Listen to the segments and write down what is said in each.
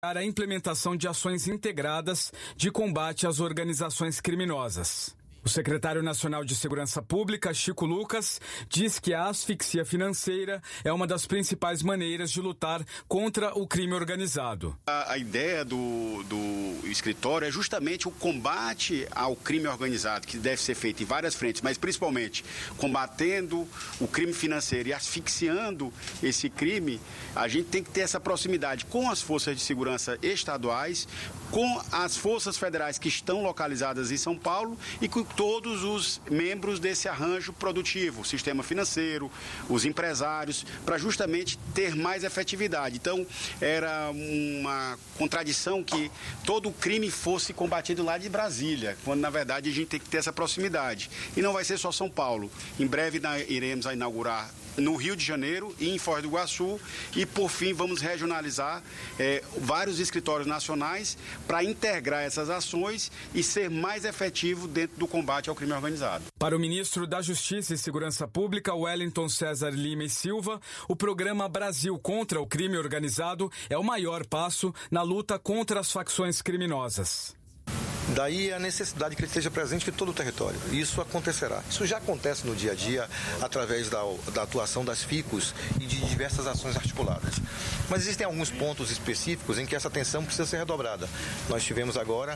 a implementação de ações integradas de combate às organizações criminosas. O secretário nacional de Segurança Pública, Chico Lucas, diz que a asfixia financeira é uma das principais maneiras de lutar contra o crime organizado. A ideia do escritório é justamente o combate ao crime organizado, que deve ser feito em várias frentes, mas principalmente combatendo o crime financeiro e asfixiando esse crime. A gente tem que ter essa proximidade com as forças de segurança estaduais, com as forças federais que estão localizadas em São Paulo e com todos os membros desse arranjo produtivo, o sistema financeiro, os empresários, para justamente ter mais efetividade. Então, era uma contradição que todo o crime fosse combatido lá de Brasília, quando, na verdade, a gente tem que ter essa proximidade. E não vai ser só São Paulo. Em breve iremos inaugurar no Rio de Janeiro e em Foz do Iguaçu e, por fim, vamos regionalizar vários escritórios nacionais para integrar essas ações e ser mais efetivo dentro do combate ao crime organizado. Para o ministro da Justiça e Segurança Pública, Wellington César Lima e Silva, o programa Brasil contra o Crime Organizado é o maior passo na luta contra as facções criminosas. Daí a necessidade que ele esteja presente em todo o território. Isso acontecerá. Isso já acontece no dia a dia através da atuação das FICOS e de diversas ações articuladas. Mas existem alguns pontos específicos em que essa atenção precisa ser redobrada. Nós tivemos agora,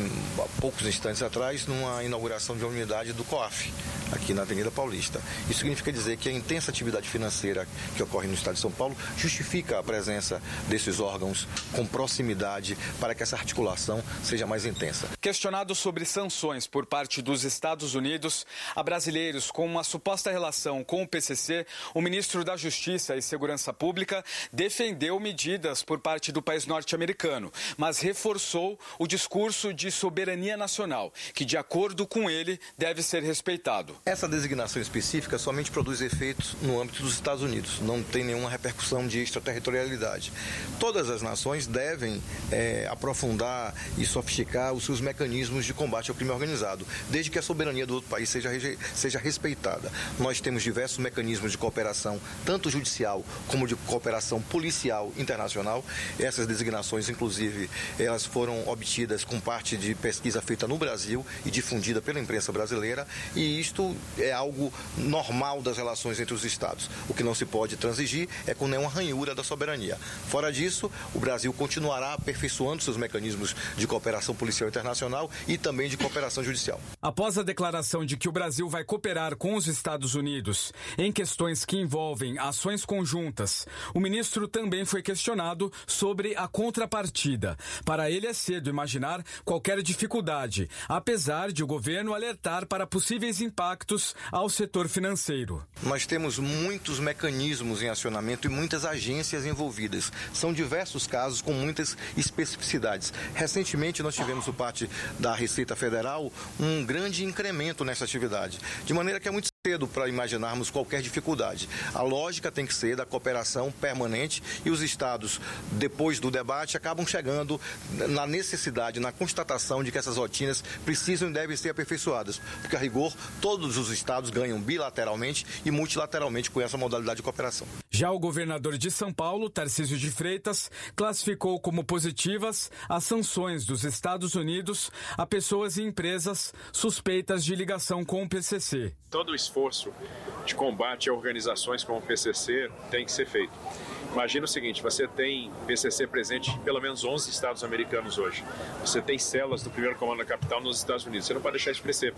há poucos instantes atrás, numa inauguração de uma unidade do COAF, aqui na Avenida Paulista. Isso significa dizer que a intensa atividade financeira que ocorre no estado de São Paulo justifica a presença desses órgãos com proximidade para que essa articulação seja mais intensa. Questionado sobre sanções por parte dos Estados Unidos a brasileiros com uma suposta relação com o PCC, o ministro da Justiça e Segurança Pública defendeu medidas por parte do país norte-americano, mas reforçou o discurso de soberania nacional, que, de acordo com ele, deve ser respeitado. Essa designação específica somente produz efeitos no âmbito dos Estados Unidos, não tem nenhuma repercussão de extraterritorialidade. Todas as nações devem aprofundar e sofisticar os seus mecanismos de combate ao crime organizado, desde que a soberania do outro país seja respeitada. Nós temos diversos mecanismos de cooperação, tanto judicial como de cooperação policial internacional. Essas designações, inclusive, elas foram obtidas com parte de pesquisa feita no Brasil e difundida pela imprensa brasileira, e isto é algo normal das relações entre os Estados. O que não se pode transigir é com nenhuma ranhura da soberania. Fora disso, o Brasil continuará aperfeiçoando seus mecanismos de cooperação policial internacional e também de cooperação judicial. Após a declaração de que o Brasil vai cooperar com os Estados Unidos em questões que envolvem ações conjuntas, o ministro também foi questionado sobre a contrapartida. Para ele é cedo imaginar qualquer dificuldade, apesar de o governo alertar para possíveis impactos ao setor financeiro. Nós temos muitos mecanismos em acionamento e muitas agências envolvidas. São diversos casos com muitas especificidades. Recentemente nós tivemos por parte da Receita Federal um grande incremento nessa atividade, de maneira que é muito cedo para imaginarmos qualquer dificuldade. A lógica tem que ser da cooperação permanente e os estados, depois do debate, acabam chegando na necessidade, na constatação de que essas rotinas precisam e devem ser aperfeiçoadas, porque a rigor todos os estados ganham bilateralmente e multilateralmente com essa modalidade de cooperação. Já o governador de São Paulo, Tarcísio de Freitas, classificou como positivas as sanções dos Estados Unidos a pessoas e empresas suspeitas de ligação com o PCC. Todo o esforço de combate a organizações como o PCC tem que ser feito. Imagina o seguinte, você tem PCC presente em pelo menos 11 estados americanos hoje. Você tem células do primeiro comando da capital nos Estados Unidos. Você não pode deixar isso crescer.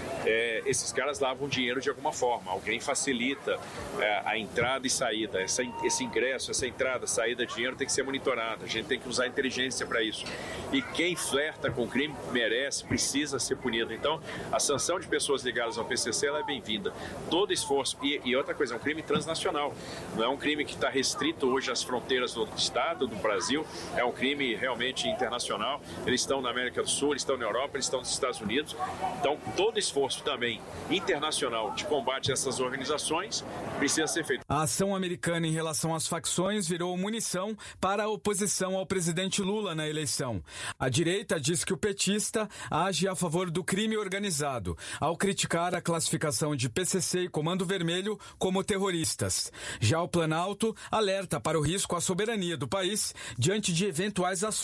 Esses caras lavam dinheiro de alguma forma. Alguém facilita a entrada e saída. Esse ingresso, essa entrada, saída de dinheiro tem que ser monitorada. A gente tem que usar inteligência para isso. E quem flerta com crime merece, precisa ser punido. Então, a sanção de pessoas ligadas ao PCC ela é bem-vinda. Todo esforço. E outra coisa, é um crime transnacional. Não é um crime que está restrito hoje às fronteiras do Estado, do Brasil. É um crime realmente internacional. Eles estão na América do Sul, eles estão na Europa, eles estão nos Estados Unidos. Então, todo esforço também internacional de combate a essas organizações precisa ser feito. A ação americana em relação às facções virou munição para a oposição ao presidente Lula na eleição. A direita diz que o petista age a favor do crime organizado, ao criticar a classificação de PCC e Comando Vermelho como terroristas. Já o Planalto alerta para o risco à soberania do país diante de eventuais ações